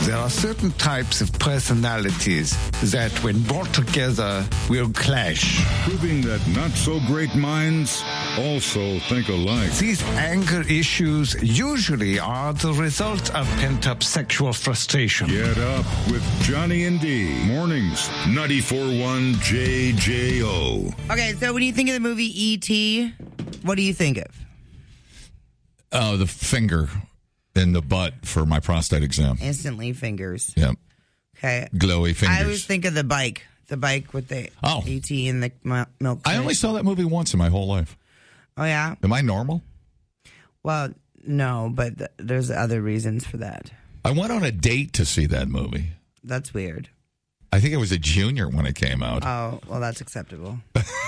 There are certain types of personalities that, when brought together, will clash. Proving that not-so-great minds also think alike. These anger issues usually are the result of pent-up sexual frustration. Get up with Johnny and D. Mornings, 94.1 JJO. Okay, so when you think of the movie E.T., what do you think of? Oh, the finger in the butt for my prostate exam. Instantly fingers. Yep. Okay. Glowy fingers. I always think of the bike. The bike with the E.T. and the milk. I only saw that movie once in my whole life. Oh, yeah? Am I normal? Well, no, but there's other reasons for that. I went on a date to see that movie. That's weird. I think I was a junior when it came out. Oh, well, that's acceptable.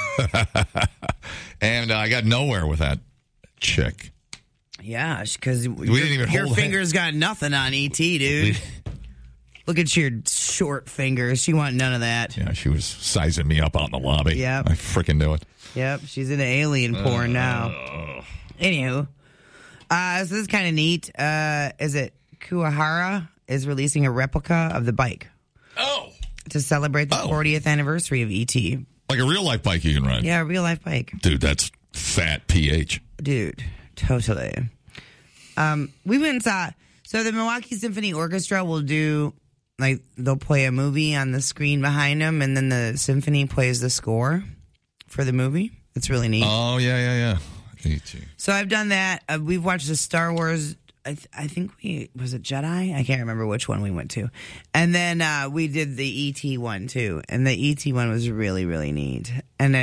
And I got nowhere with that chick. Yeah, because your fingers got nothing on E.T., dude. Look at your short fingers. She want none of that. Yeah, she was sizing me up out in the lobby. Yep. I freaking knew it. Yep, she's into alien porn now. Anywho, so this is kind of neat. Is it Kuwahara is releasing a replica of the bike. Oh. To celebrate the 40th anniversary of E.T. Like a real life bike you can ride. Yeah, a real life bike. Dude, that's fat PH. Dude, totally. We went and saw, so the Milwaukee Symphony Orchestra will do, like, they'll play a movie on the screen behind them, and then the symphony plays the score for the movie. It's really neat. Oh, yeah. E.T. So I've done that. We've watched the Star Wars, I think was it Jedi? I can't remember which one we went to. And then we did the E.T. one, too. And the E.T. one was really, really neat. And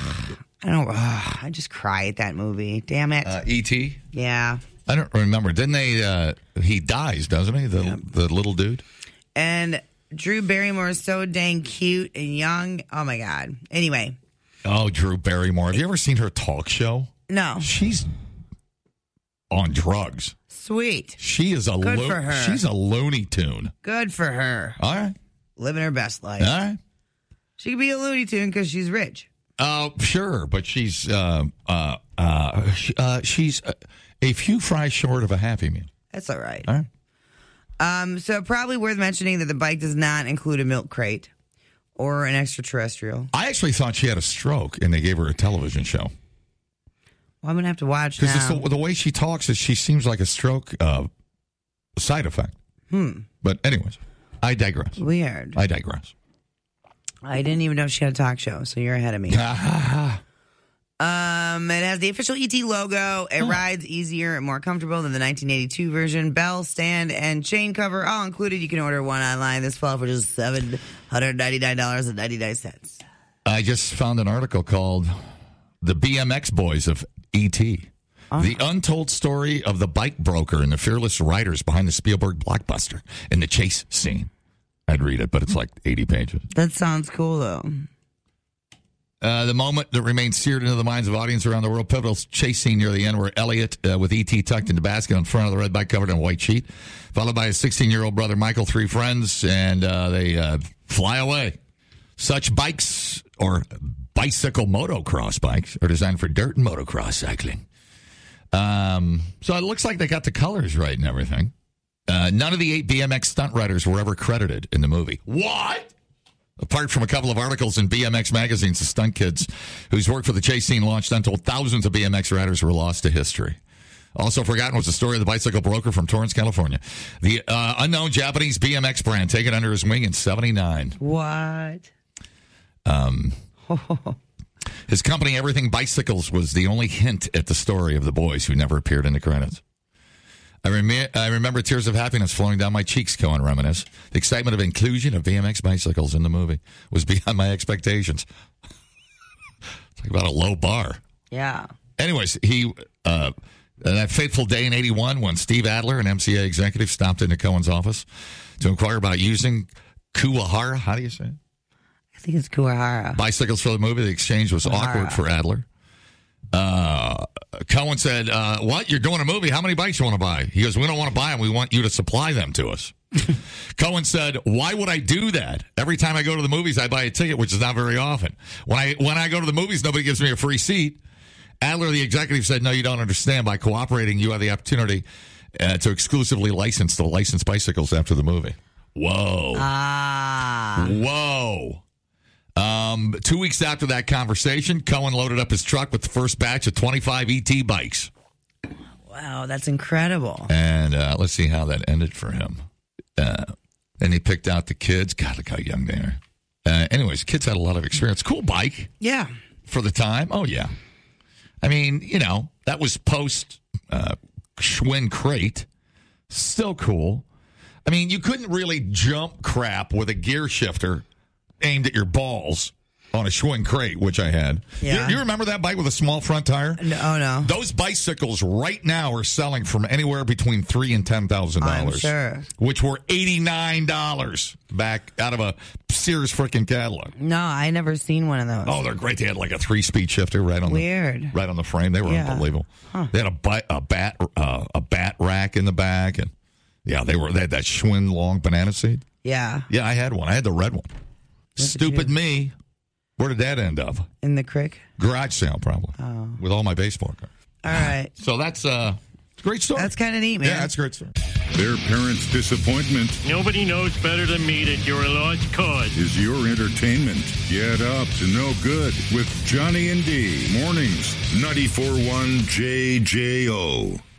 I just cry at that movie. Damn it. E.T.? Yeah. I don't remember. Didn't they, he dies, doesn't he? The little dude? And Drew Barrymore is so dang cute and young. Oh, my God. Anyway. Oh, Drew Barrymore. Have you ever seen her talk show? No. She's on drugs. Sweet. She is Good for her. She's a Looney Tune. Good for her. All right. Living her best life. All right. She could be a Looney Tune because she's rich. Oh, sure, but she's a few fries short of a Happy Meal. That's all right. All right. So probably worth mentioning that the bike does not include a milk crate or an extraterrestrial. I actually thought she had a stroke, and they gave her a television show. Well, I'm going to have to watch now. Because the way she talks is she seems like a stroke side effect. But anyways, I digress. Weird. I digress. I didn't even know she had a talk show, so you're ahead of me. It has the official ET logo. It rides easier and more comfortable than the 1982 version. Bell, stand, and chain cover all included. You can order one online this fall for just $799.99. I just found an article called "The BMX Boys of E.T." The untold story of the bike broker and the fearless riders behind the Spielberg blockbuster and the chase scene. I'd read it, but it's like 80 pages. That sounds cool, though. The moment that remains seared into the minds of audience around the world, pivotal chase scene near the end where Elliot, with E.T. tucked in the basket in front of the red bike covered in a white sheet, followed by his 16-year-old brother Michael, 3 friends, and they fly away. Such bikes, or bicycle motocross bikes, are designed for dirt and motocross cycling. So it looks like they got the colors right and everything. None of the 8 BMX stunt riders were ever credited in the movie. What? Apart from a couple of articles in BMX magazines, the stunt kids whose work for the chase scene launched untold thousands of BMX riders were lost to history. Also forgotten was the story of the bicycle broker from Torrance, California. The unknown Japanese BMX brand taken under his wing in 1979. What? His company, Everything Bicycles, was the only hint at the story of the boys who never appeared in the credits. I remember tears of happiness flowing down my cheeks, Cohen reminisced. The excitement of inclusion of BMX bicycles in the movie was beyond my expectations. Talk about a low bar. Yeah. Anyways, that fateful day in 1981 when Steve Adler, an MCA executive, stopped into Cohen's office to inquire about using Kuwahara. How do you say it? I think it's Kuwahara. Bicycles for the movie. The exchange was awkward for Adler. Cohen said, what? You're doing a movie? How many bikes you want to buy? He goes, we don't want to buy them. We want you to supply them to us. Cohen said, why would I do that? Every time I go to the movies, I buy a ticket, which is not very often. When I go to the movies, nobody gives me a free seat. Adler, the executive, said, no, you don't understand. By cooperating, you have the opportunity to exclusively license the licensed bicycles after the movie. Whoa. Whoa. 2 weeks after that conversation, Cohen loaded up his truck with the first batch of 25 ET bikes. Wow, that's incredible. And let's see how that ended for him. And he picked out the kids. God, look how young they are. Anyways, kids had a lot of experience. Cool bike. Yeah. For the time. Oh, yeah. I mean, that was post Schwinn crate. Still cool. I mean, you couldn't really jump crap with a gear shifter aimed at your balls on a Schwinn crate, which I had. Yeah. You remember that bike with a small front tire? No. Those bicycles right now are selling from anywhere between $3,000 and $10,000. I'm sure. Which were $89 back out of a Sears freaking catalog. No, I never seen one of those. Oh, they're great. They had like a 3-speed shifter right on the frame. They were unbelievable. Huh. They had a bat rack in the back, and they had that Schwinn long banana seat. Yeah. Yeah, I had one. I had the red one. Stupid me. Where did that end up? In the creek? Garage sale, probably. Oh. With all my baseball cards. All right. So that's a great story. That's kind of neat, man. Yeah, that's a great story. Their parents' disappointment Nobody knows better than me that you're a lost cause. is your entertainment. Get up to no good with Johnny and D. Mornings, 94.1 JJO.